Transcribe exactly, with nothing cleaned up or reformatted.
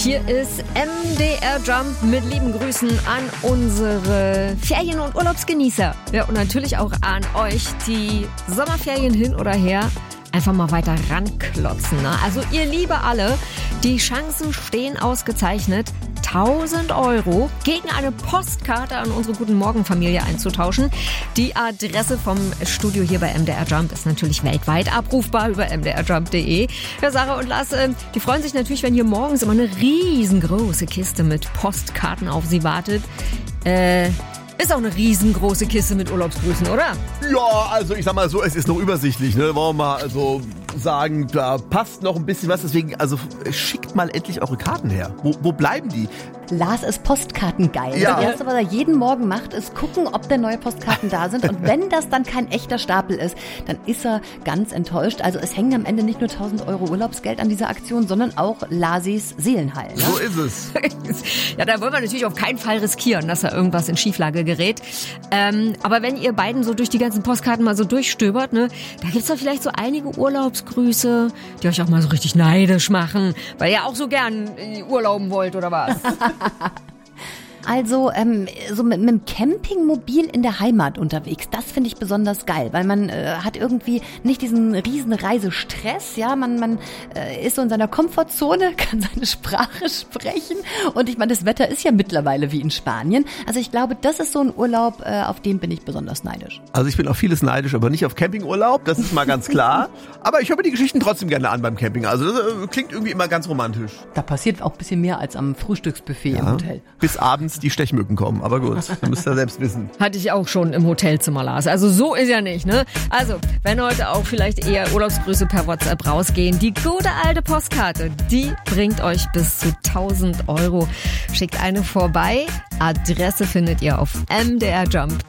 Hier ist M D R Jump mit lieben Grüßen an unsere Ferien- und Urlaubsgenießer. Ja, und natürlich auch an euch, die Sommerferien hin oder her einfach mal weiter ranklotzen. Ne? Also ihr Liebe alle, die Chancen stehen ausgezeichnet, tausend Euro gegen eine Postkarte an unsere Guten Morgen-Familie einzutauschen. Die Adresse vom Studio hier bei M D R Jump ist natürlich weltweit abrufbar über m d r jump punkt d e. Ja, Sarah und Lars, äh, die freuen sich natürlich, wenn hier morgens immer eine riesengroße Kiste mit Postkarten auf sie wartet. Äh... Ist auch eine riesengroße Kiste mit Urlaubsgrüßen, oder? Ja, also ich sag mal so, es ist noch übersichtlich, ne? Wollen wir mal also sagen, da passt noch ein bisschen was. Deswegen, also schickt mal endlich eure Karten her. Wo, wo bleiben die? Lars ist postkartengeil. Ja. Das Erste, was er jeden Morgen macht, ist gucken, ob denn neue Postkarten da sind. Und wenn das dann kein echter Stapel ist, dann ist er ganz enttäuscht. Also es hängen am Ende nicht nur tausend Euro Urlaubsgeld an dieser Aktion, sondern auch Lasis Seelenheil. Ne? So ist es. Ja, da wollen wir natürlich auf keinen Fall riskieren, dass da irgendwas in Schieflage gerät. Ähm, aber wenn ihr beiden so durch die ganzen Postkarten mal so durchstöbert, ne, da gibt's doch vielleicht so einige Urlaubsgrüße, die euch auch mal so richtig neidisch machen, weil ihr auch so gern urlauben wollt, oder was? Also ähm, so mit, mit dem Campingmobil in der Heimat unterwegs, das finde ich besonders geil, weil man äh, hat irgendwie nicht diesen riesen Reisestress, ja, man man äh, ist so in seiner Komfortzone, kann seine Sprache sprechen und ich meine, das Wetter ist ja mittlerweile wie in Spanien, also ich glaube, das ist so ein Urlaub, äh, auf den bin ich besonders neidisch. Also ich bin auf vieles neidisch, aber nicht auf Campingurlaub, das ist mal ganz klar, aber ich höre mir die Geschichten trotzdem gerne an beim Camping, also das äh, klingt irgendwie immer ganz romantisch. Da passiert auch ein bisschen mehr als am Frühstücksbuffet ja, im Hotel. Bis abends die Stechmücken kommen, aber gut, ihr müsst ja selbst wissen. Hatte ich auch schon im Hotelzimmer, Lars. Also so ist ja nicht, ne? Also, wenn heute auch vielleicht eher Urlaubsgrüße per WhatsApp rausgehen, die gute alte Postkarte, die bringt euch bis zu tausend Euro. Schickt eine vorbei. Adresse findet ihr auf m d r jump punkt